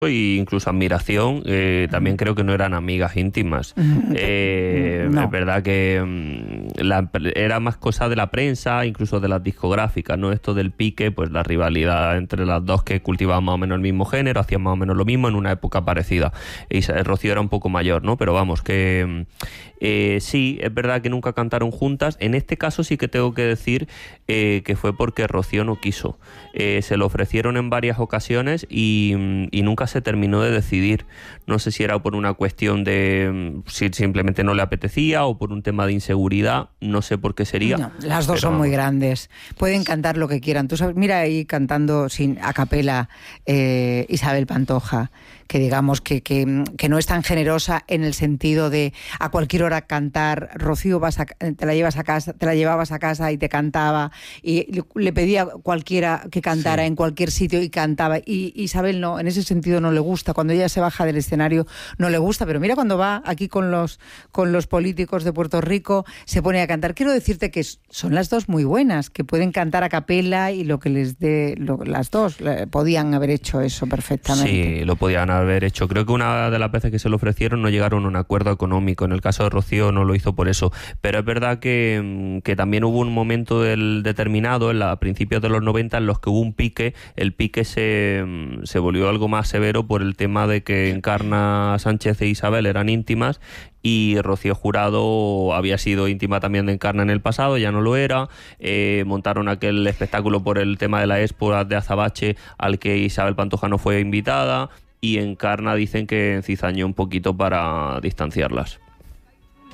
e incluso admiración. También creo que no eran amigas íntimas. No. Es verdad que era más cosa de la prensa, incluso de las discográficas, ¿no? Esto del pique, pues la rivalidad entre las dos que cultivaban más o menos el mismo género, hacían más o menos lo mismo en una época parecida. Y Rocío era un poco mayor, ¿no? Pero vamos, que sí, es verdad que nunca cantaron juntas. En este caso sí que tengo que decir que fue porque Rocío no quiso. Se lo ofrecieron en varias ocasiones y nunca se terminó de decidir. No sé si era por una cuestión de si simplemente no le apetecía o por un tema de inseguridad, no sé por qué sería. No, las dos son muy grandes, pueden cantar lo que quieran. Tú sabes, mira ahí cantando a capela Isabel Pantoja, que digamos que no es tan generosa en el sentido de a cualquier hora cantar. Rocío te la llevabas a casa y te cantaba, y le pedía a cualquiera que cantara en cualquier sitio y cantaba. Y Isabel no, en ese sentido no le gusta. Cuando ella se baja del escenario no le gusta, pero mira cuando va aquí con los políticos de Puerto Rico se pone a cantar. Quiero decirte que son las dos muy buenas, que pueden cantar a capela y lo que les dé, las dos podían haber hecho eso perfectamente. Sí, lo podían haber hecho. Creo que una de las veces que se lo ofrecieron no llegaron a un acuerdo económico. En el caso de Rocío no lo hizo por eso. Pero es verdad que también hubo un momento determinado, a principios de los 90, en los que hubo un pique. El pique se volvió algo más severo por el tema de que Encarna Sánchez e Isabel eran íntimas y Rocío Jurado había sido íntima también de Encarna en el pasado, ya no lo era. Montaron aquel espectáculo por el tema de la Expo de Azabache al que Isabel Pantoja no fue invitada, y Encarna dicen que encizañó un poquito para distanciarlas.